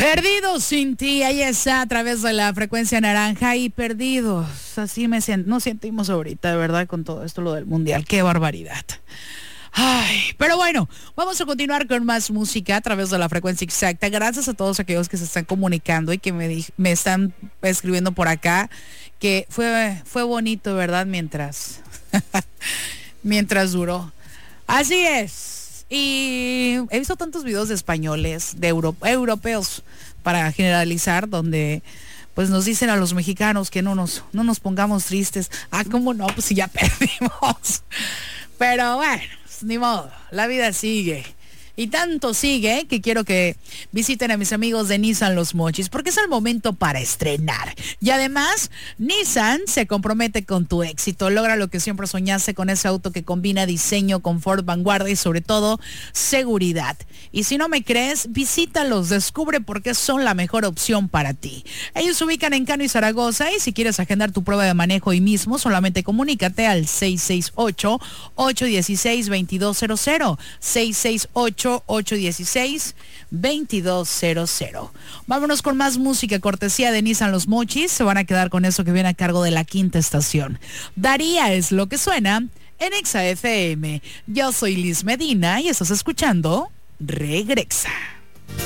Perdidos sin ti, ahí está a través de la frecuencia naranja y perdidos. Así nos sentimos ahorita, de verdad, con todo esto, lo del mundial. ¡Qué barbaridad! Ay, pero bueno, vamos a continuar con más música a través de la frecuencia exacta. Gracias a todos aquellos que se están comunicando y que me están escribiendo por acá, que fue bonito, ¿verdad? Mientras duró. Así es. Y he visto tantos videos de españoles, de europeos, para generalizar, donde pues nos dicen a los mexicanos que no nos pongamos tristes. ¿Cómo no? Pues si ya perdimos. Pero bueno, pues, ni modo, la vida sigue. Y tanto sigue que quiero que visiten a mis amigos de Nissan Los Mochis, porque es el momento para estrenar. Y además, Nissan se compromete con tu éxito. Logra lo que siempre soñaste con ese auto que combina diseño, confort, vanguardia y sobre todo seguridad. Y si no me crees, visítalos, descubre por qué son la mejor opción para ti. Ellos se ubican en Cano y Zaragoza, y si quieres agendar tu prueba de manejo hoy mismo, solamente comunícate al 668-816-2200. 668-816-2200. Vámonos con más música, cortesía de Nissan Los Mochis. Se van a quedar con eso que viene a cargo de la quinta estación. Daría es lo que suena en Exa FM. Yo soy Liz Medina y estás escuchando Regresa.